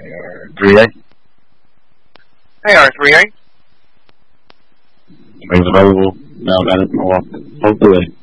R3A. Hey, R3A. Rings available. Now, got it. Hold the way.